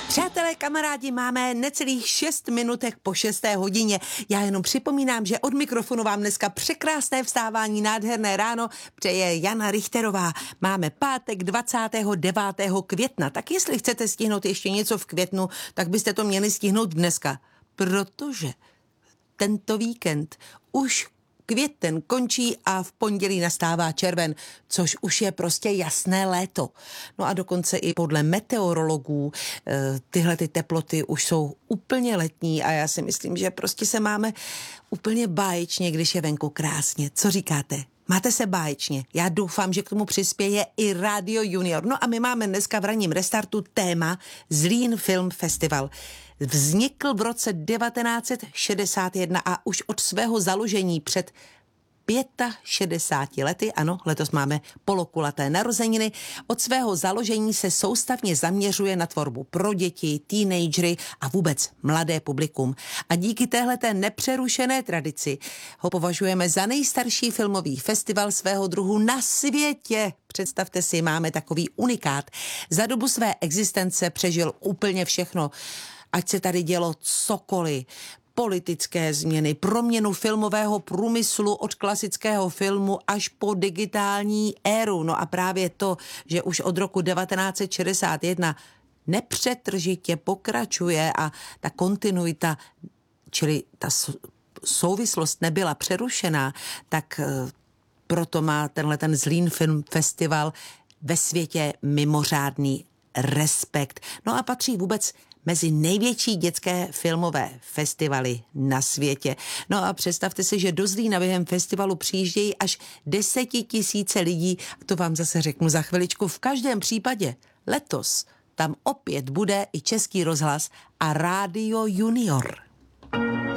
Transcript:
Přátelé, kamarádi, máme necelých 6 minutek po 6. hodině. Já jenom připomínám, že od mikrofonu vám dneska překrásné vstávání, nádherné ráno přeje Jana Richterová. Máme pátek 29. května, tak jestli chcete stihnout ještě něco v květnu, tak byste to měli stihnout dneska, protože tento víkend už květen končí a v pondělí nastává červen, což už je prostě jasné léto. No a dokonce i podle meteorologů tyhle ty teploty už jsou úplně letní a já si myslím, že prostě se máme úplně báječně, když je venku krásně. Co říkáte? Máte se báječně. Já doufám, že k tomu přispěje i Radio Junior. No a my máme dneska v ranním restartu téma Zlín Film Festival. Vznikl v roce 1961 a už od svého založení před 65 lety, ano, letos máme polokulaté narozeniny, od svého založení se soustavně zaměřuje na tvorbu pro děti, teenagery a vůbec mladé publikum. A díky téhleté nepřerušené tradici ho považujeme za nejstarší filmový festival svého druhu na světě. Představte si, máme takový unikát. Za dobu své existence přežil úplně všechno. Ať se tady dělo cokoliv, politické změny, proměnu filmového průmyslu od klasického filmu až po digitální éru. No a právě to, že už od roku 1961 nepřetržitě pokračuje a ta kontinuita, čili ta souvislost nebyla přerušená, tak proto má ten Zlín Film Festival ve světě mimořádný respekt. No a patří vůbec mezi největší dětské filmové festivaly na světě. No a představte si, že do Zlína během festivalu přijíždějí až 10 000 lidí. To vám zase řeknu za chviličku. V každém případě letos tam opět bude i Český rozhlas a Radio Junior.